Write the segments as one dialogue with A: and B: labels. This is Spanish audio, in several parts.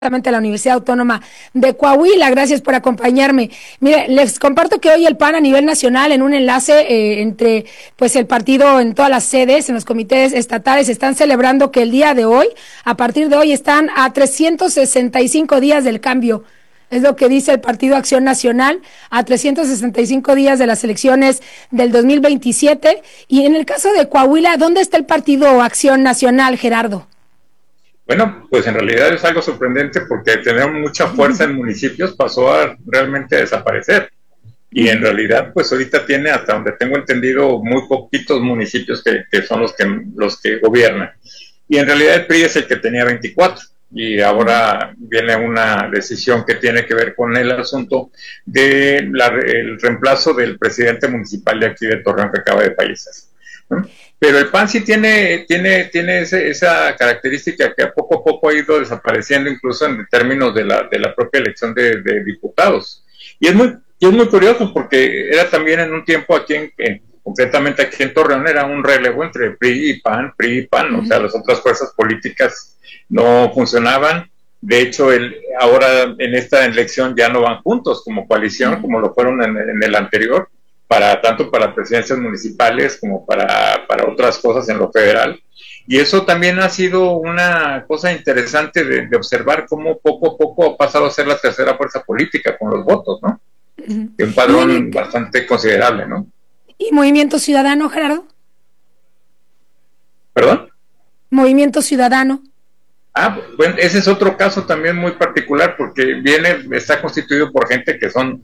A: a la Universidad Autónoma de Coahuila. Gracias por acompañarme. Mire, les comparto que hoy el PAN a nivel nacional, en un enlace entre pues el partido en todas las sedes, en los comités estatales, están celebrando que el día de hoy, a partir de hoy, están a 365 días del cambio. Es lo que dice el Partido Acción Nacional, a 365 días de las elecciones del 2027. Y en el caso de Coahuila, ¿dónde está el Partido Acción Nacional, Gerardo?
B: Bueno, pues en realidad es algo sorprendente porque tener mucha fuerza en municipios pasó a realmente a desaparecer. Y en realidad, pues ahorita tiene, hasta donde tengo entendido, muy poquitos municipios que son los que gobiernan. Y en realidad el PRI es el que tenía 24. Y ahora viene una decisión que tiene que ver con el asunto del reemplazo del presidente municipal de aquí de Torreón que acaba de fallecer, ¿no? Pero el PAN sí tiene esa característica que poco a poco ha ido desapareciendo, incluso en términos de la propia elección de diputados. Y es muy curioso porque era también en un tiempo aquí, concretamente aquí en Torreón, era un relevo entre PRI y PAN, o sea, las otras fuerzas políticas no funcionaban. De hecho, ahora en esta elección ya no van juntos como coalición, como lo fueron en el anterior, tanto para presidencias municipales como para otras cosas en lo federal. Y eso también ha sido una cosa interesante de observar cómo poco a poco ha pasado a ser la tercera fuerza política con los votos, ¿no? De un padrón bastante considerable, ¿no?
A: ¿Y Movimiento Ciudadano, Gerardo?
B: ¿Perdón?
A: Movimiento Ciudadano.
B: Bueno, ese es otro caso también muy particular porque está constituido por gente que son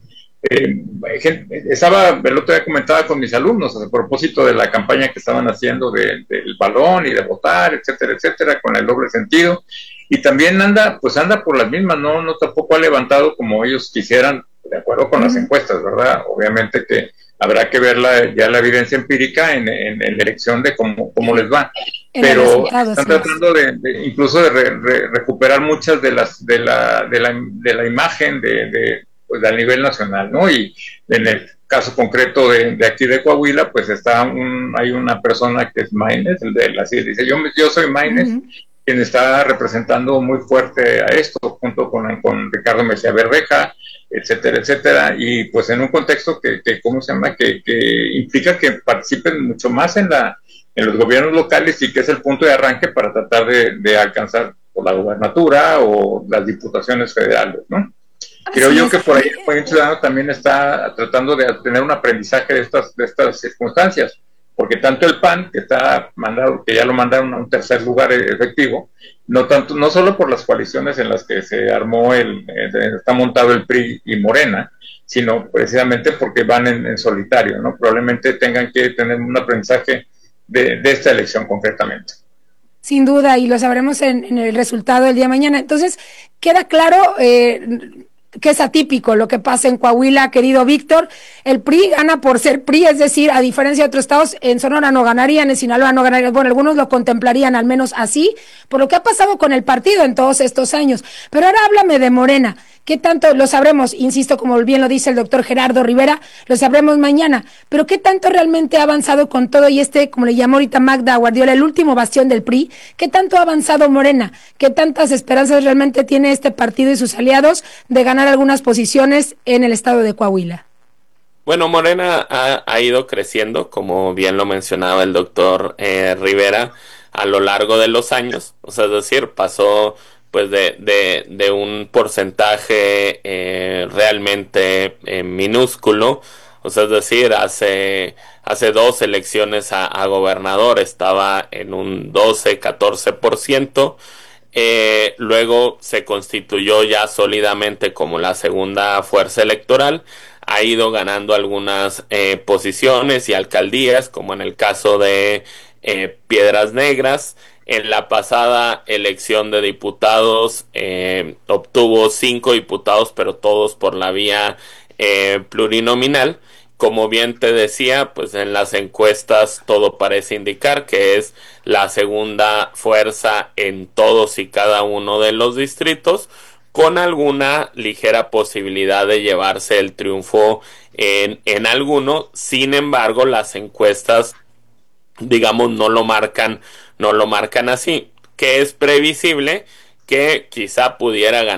B: el otro día comentaba con mis alumnos a propósito de la campaña que estaban haciendo del balón y de votar, etcétera, etcétera, con el doble sentido, y también anda por las mismas, no tampoco ha levantado como ellos quisieran, de acuerdo con las encuestas, ¿verdad? Obviamente que habrá que ver ya la evidencia empírica en la elección de cómo les va, pero están tratando incluso de recuperar muchas de la imagen pues a nivel nacional, ¿no? Y en el caso concreto de aquí de Coahuila, pues hay una persona que es Maínez, dice, yo soy Maínez, quien está representando muy fuerte a esto, junto con Ricardo Mejía Verdeja, etcétera, etcétera, y pues en un contexto ¿cómo se llama? Que implica que participen mucho más en los gobiernos locales y que es el punto de arranque para tratar de alcanzar por la gubernatura o las diputaciones federales, ¿no? Creo yo que por ahí el Movimiento Ciudadano también está tratando de tener un aprendizaje de estas circunstancias, porque tanto el PAN, que ya lo mandaron a un tercer lugar efectivo, no solo por las coaliciones en las que se armó está montado el PRI y Morena, sino precisamente porque van en solitario, ¿no? Probablemente tengan que tener un aprendizaje de esta elección concretamente.
A: Sin duda, y lo sabremos en el resultado del día de mañana. Entonces, queda claro que es atípico lo que pasa en Coahuila, querido Víctor. El PRI gana por ser PRI, es decir, a diferencia de otros estados, en Sonora no ganarían, en Sinaloa no ganarían, bueno, algunos lo contemplarían al menos así, por lo que ha pasado con el partido en todos estos años. Pero ahora háblame de Morena. ¿Qué tanto? Lo sabremos, insisto, como bien lo dice el doctor Gerardo Rivera, lo sabremos mañana, pero ¿qué tanto realmente ha avanzado con todo y como le llamó ahorita Magda Guardiola, el último bastión del PRI? ¿Qué tanto ha avanzado Morena? ¿Qué tantas esperanzas realmente tiene este partido y sus aliados de ganar algunas posiciones en el estado de Coahuila?
C: Bueno, Morena ha ido creciendo, como bien lo mencionaba el doctor Rivera, a lo largo de los años, o sea, es decir, pasó pues de un porcentaje realmente minúsculo, o sea, es decir, hace 2 elecciones a gobernador estaba en un 12-14%, luego se constituyó ya sólidamente como la segunda fuerza electoral, ha ido ganando algunas posiciones y alcaldías, como en el caso de Piedras Negras. En la pasada elección de diputados obtuvo 5 diputados, pero todos por la vía plurinominal. Como bien te decía, pues en las encuestas todo parece indicar que es la segunda fuerza en todos y cada uno de los distritos, con alguna ligera posibilidad de llevarse el triunfo en alguno. Sin embargo, las encuestas, digamos, no lo marcan así, que es previsible que quizá pudiera ganar